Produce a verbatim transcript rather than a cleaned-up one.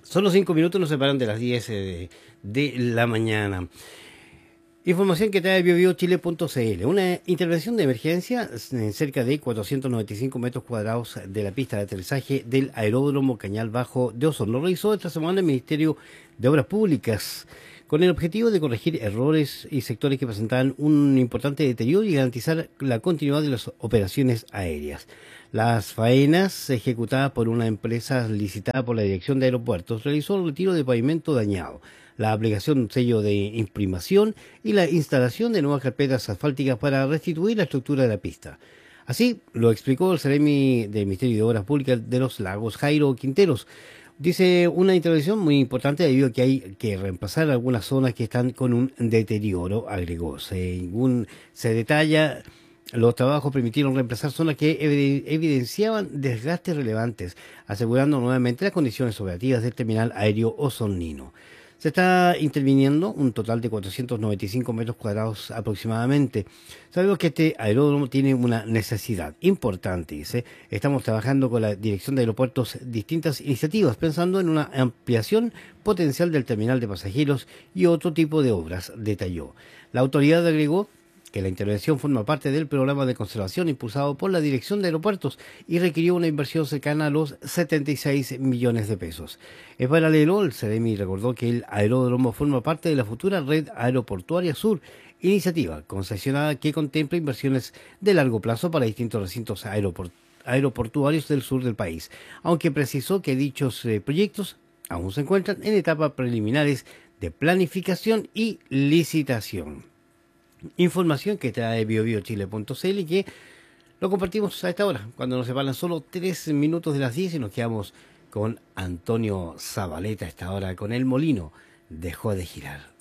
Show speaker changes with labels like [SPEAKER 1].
[SPEAKER 1] Solo cinco minutos nos separan de las diez eh, de la mañana. Información que trae biobichile punto c l. Una intervención de emergencia en cerca de cuatrocientos noventa y cinco metros cuadrados de la pista de aterrizaje del aeródromo Cañal Bajo de Osorno. Lo realizó esta semana el Ministerio de Obras Públicas con el objetivo de corregir errores y sectores que presentaban un importante deterioro y garantizar la continuidad de las operaciones aéreas. Las faenas, ejecutadas por una empresa licitada por la Dirección de Aeropuertos, realizó el retiro de pavimento dañado, la aplicación de un sello de imprimación y la instalación de nuevas carpetas asfálticas para restituir la estructura de la pista. Así lo explicó el Seremi del Ministerio de Obras Públicas de los Lagos, Jairo Quinteros. Dice una intervención muy importante debido a que hay que reemplazar algunas zonas que están con un deterioro, agregó. Según se detalla, los trabajos permitieron reemplazar zonas que evidenciaban desgastes relevantes, asegurando nuevamente las condiciones operativas del terminal aéreo osornino. Se está interviniendo un total de cuatrocientos noventa y cinco metros cuadrados aproximadamente. Sabemos que este aeródromo tiene una necesidad importante, dice. Estamos trabajando con la Dirección de Aeropuertos distintas iniciativas, pensando en una ampliación potencial del terminal de pasajeros y otro tipo de obras, detalló. La autoridad agregó que la intervención forma parte del programa de conservación impulsado por la Dirección de Aeropuertos y requirió una inversión cercana a los setenta y seis millones de pesos. En paralelo, el Seremi recordó que el aeródromo forma parte de la futura Red Aeroportuaria Sur, iniciativa concesionada que contempla inversiones de largo plazo para distintos recintos aeroport aeroportuarios del sur del país, aunque precisó que dichos eh, proyectos aún se encuentran en etapas preliminares de planificación y licitación. Información que trae biobichile punto c l y que lo compartimos a esta hora, cuando nos separan solo tres minutos de las diez y nos quedamos con Antonio Zabaleta a esta hora, con El Molino dejó de girar.